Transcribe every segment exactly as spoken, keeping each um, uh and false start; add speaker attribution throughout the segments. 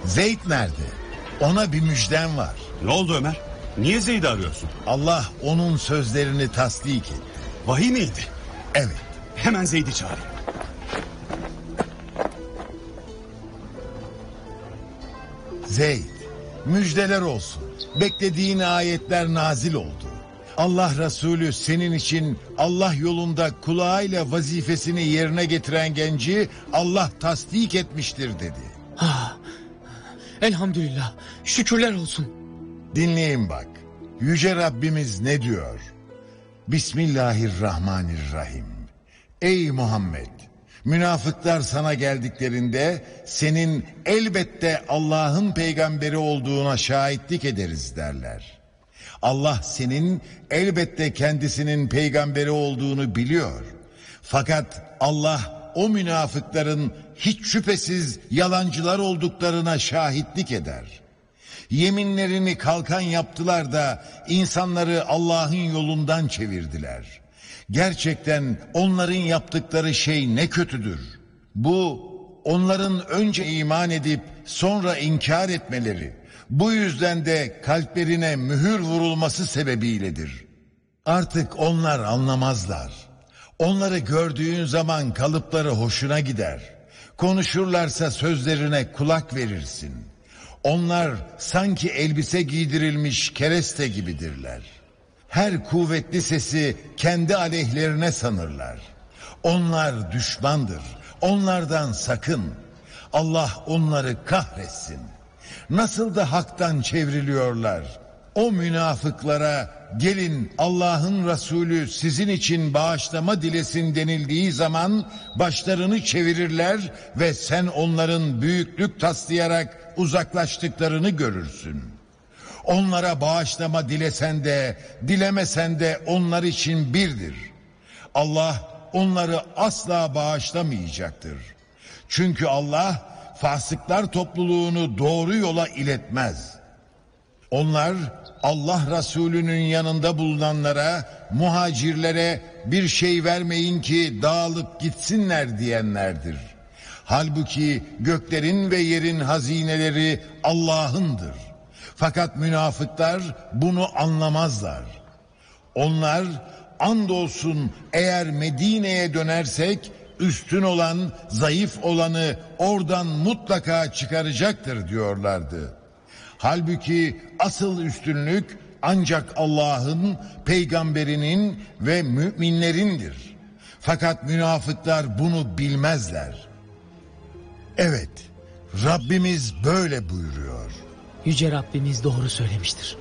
Speaker 1: Zeyd nerede? Ona bir müjdem var.
Speaker 2: Ne oldu Ömer? Niye Zeyd'i arıyorsun?
Speaker 1: Allah onun sözlerini tasdik etti.
Speaker 2: Vahiy miydi?
Speaker 1: Evet.
Speaker 2: Hemen Zeyd'i çağırın.
Speaker 1: Zeyd, müjdeler olsun. Beklediğin ayetler nazil oldu. Allah Resulü senin için Allah yolunda kulağıyla vazifesini yerine getiren genci Allah tasdik etmiştir dedi.
Speaker 3: Ah, elhamdülillah, şükürler olsun.
Speaker 1: Dinleyin bak. Yüce Rabbimiz ne diyor? Bismillahirrahmanirrahim. Ey Muhammed! Münafıklar sana geldiklerinde senin elbette Allah'ın peygamberi olduğuna şahitlik ederiz derler. Allah senin elbette kendisinin peygamberi olduğunu biliyor. Fakat Allah o münafıkların hiç şüphesiz yalancılar olduklarına şahitlik eder. Yeminlerini kalkan yaptılar da insanları Allah'ın yolundan çevirdiler. Gerçekten onların yaptıkları şey ne kötüdür. Bu onların önce iman edip sonra inkar etmeleri, bu yüzden de kalplerine mühür vurulması sebebiyledir. Artık onlar anlamazlar. Onları gördüğün zaman kalıpları hoşuna gider. Konuşurlarsa sözlerine kulak verirsin. Onlar sanki elbise giydirilmiş kereste gibidirler. Her kuvvetli sesi kendi aleyhlerine sanırlar. Onlar düşmandır. Onlardan sakın. Allah onları kahretsin. Nasıl da haktan çevriliyorlar. O münafıklara gelin Allah'ın Resulü sizin için bağışlama dilesin denildiği zaman başlarını çevirirler ve sen onların büyüklük taslayarak uzaklaştıklarını görürsün. Onlara bağışlama dilesen de dilemesen de onlar için birdir. Allah onları asla bağışlamayacaktır. Çünkü Allah fasıklar topluluğunu doğru yola iletmez. Onlar Allah Resulü'nün yanında bulunanlara, muhacirlere bir şey vermeyin ki dağılıp gitsinler diyenlerdir. Halbuki göklerin ve yerin hazineleri Allah'ındır. Fakat münafıklar bunu anlamazlar. Onlar andolsun eğer Medine'ye dönersek üstün olan, zayıf olanı oradan mutlaka çıkaracaktır diyorlardı. Halbuki asıl üstünlük ancak Allah'ın, peygamberinin ve müminlerindir. Fakat münafıklar bunu bilmezler. Evet, Rabbimiz böyle buyuruyor.
Speaker 3: Yüce Rabbimiz doğru söylemiştir.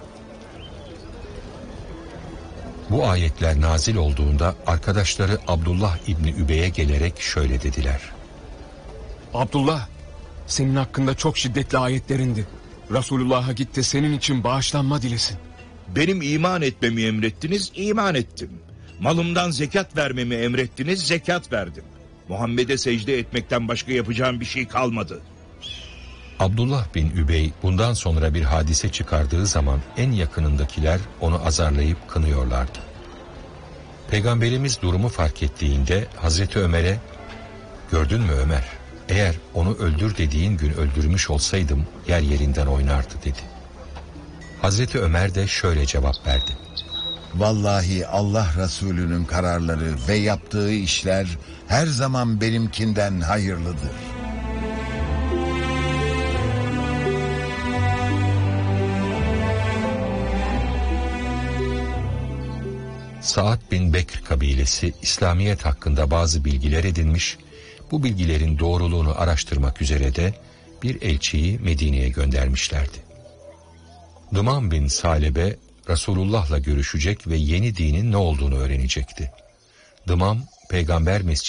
Speaker 4: Bu ayetler nazil olduğunda arkadaşları Abdullah İbni Übey'e gelerek şöyle dediler.
Speaker 5: Abdullah, senin hakkında çok şiddetli ayetlerindi. Resulullah'a git de senin için bağışlanma dilesin.
Speaker 6: Benim iman etmemi emrettiniz, iman ettim. Malımdan zekat vermemi emrettiniz, zekat verdim. Muhammed'e secde etmekten başka yapacağım bir şey kalmadı.
Speaker 4: Abdullah bin Übey bundan sonra bir hadise çıkardığı zaman en yakınındakiler onu azarlayıp kınıyorlardı. Peygamberimiz durumu fark ettiğinde Hazreti Ömer'e "Gördün mü Ömer, eğer onu öldür dediğin gün öldürmüş olsaydım yer yerinden oynardı" dedi. Hazreti Ömer de şöyle cevap verdi.
Speaker 1: Vallahi Allah Resulü'nün kararları ve yaptığı işler her zaman benimkinden hayırlıdır.
Speaker 4: Saad bin Bekr kabilesi İslamiyet hakkında bazı bilgiler edinmiş, bu bilgilerin doğruluğunu araştırmak üzere de bir elçiyi Medine'ye göndermişlerdi. Dıman bin Salebe Resulullah'la görüşecek ve yeni dinin ne olduğunu öğrenecekti. Dıman, Peygamber Mescidi